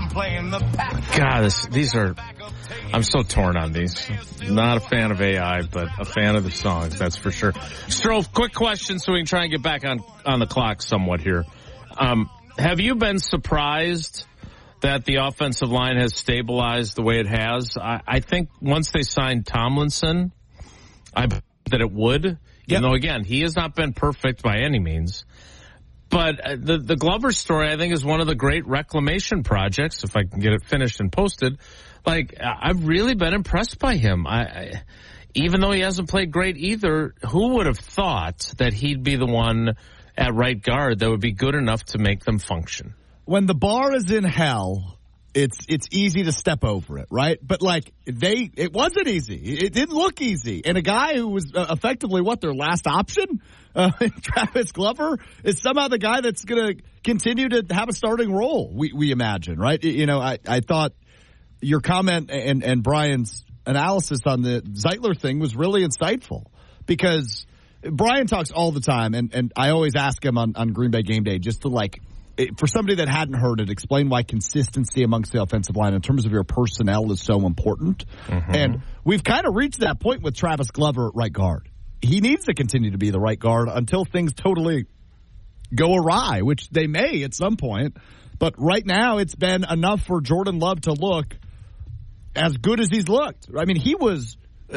God, these are... I'm so torn on these. Not a fan of AI, but a fan of the songs, that's for sure. Stroh, quick question so we can try and get back on the clock somewhat here. Have you been surprised that the offensive line has stabilized the way it has? I think once they signed Tomlinson, I bet that it would. Yep. Even though, again, he has not been perfect by any means. But the Glover story, I think, is one of the great reclamation projects, if I can get it finished and posted. Like, I've really been impressed by him. Even though he hasn't played great either, who would have thought that he'd be the one at right guard that would be good enough to make them function? When the bar is in hell, it's easy to step over it, right? But, like, it wasn't easy. It didn't look easy. And a guy who was effectively, their last option, Travis Glover, is somehow the guy that's going to continue to have a starting role, we imagine, right? You know, I thought your comment and Brian's analysis on the Zeitler thing was really insightful, because Brian talks all the time, and I always ask him on Green Bay Game Day just to, like, for somebody that hadn't heard it, explain why consistency amongst the offensive line in terms of your personnel is so important. Mm-hmm. And we've kind of reached that point with Travis Glover at right guard. He needs to continue to be the right guard until things totally go awry, which they may at some point. But right now, it's been enough for Jordan Love to look as good as he's looked. I mean, he was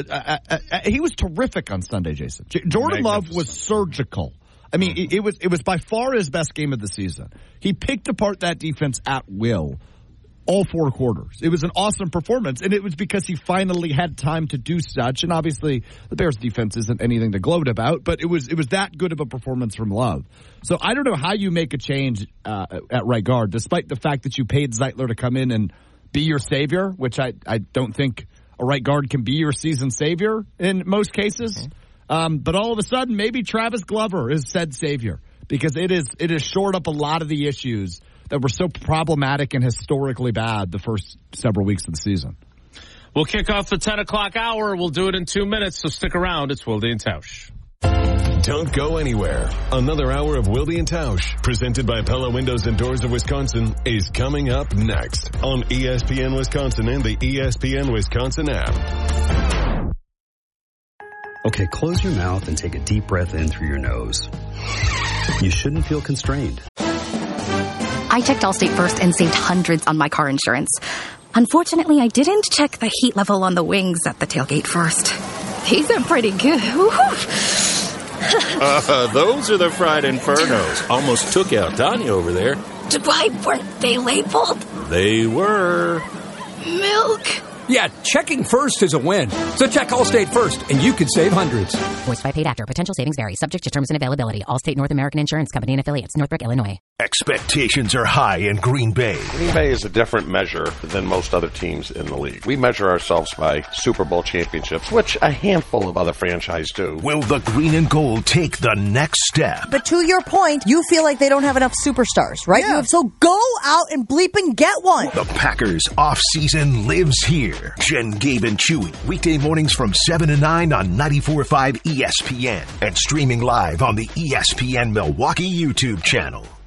terrific on Sunday, Jason. Jordan Love was surgical. I mean, it was by far his best game of the season. He picked apart that defense at will all four quarters. It was an awesome performance, and it was because he finally had time to do such. And obviously, the Bears' defense isn't anything to gloat about, but it was that good of a performance from Love. So I don't know how you make a change at right guard, despite the fact that you paid Zeitler to come in and be your savior, which I don't think a right guard can be your season savior in most cases. Mm-hmm. But all of a sudden, maybe Travis Glover is said savior, because it has shored up a lot of the issues that were so problematic and historically bad the first several weeks of the season. We'll kick off the 10 o'clock hour. We'll do it in 2 minutes, so stick around. It's Wilde and Tausch. Don't go anywhere. Another hour of Wilde and Tausch, presented by Pella Windows and Doors of Wisconsin, is coming up next on ESPN Wisconsin and the ESPN Wisconsin app. Okay, close your mouth and take a deep breath in through your nose. You shouldn't feel constrained. I checked Allstate first and saved hundreds on my car insurance. Unfortunately, I didn't check the heat level on the wings at the tailgate first. These are pretty good. Those are the fried infernos. Almost took out Tanya over there. Why weren't they labeled? They were. Milk. Yeah, checking first is a win. So check Allstate first, and you could save hundreds. Voiced by paid actor. Potential savings vary. Subject to terms and availability. Allstate North American Insurance Company and affiliates. Northbrook, Illinois. Expectations are high in Green Bay. Green Bay is a different measure than most other teams in the league. We measure ourselves by Super Bowl championships, which a handful of other franchises do. Will the green and gold take the next step? But to your point, you feel like they don't have enough superstars, right? Yeah. So go out and bleep and get one. The Packers off-season lives here. Jen, Gabe, and Chewy. Weekday mornings from 7 to 9 on 94.5 ESPN. And streaming live on the ESPN Milwaukee YouTube channel.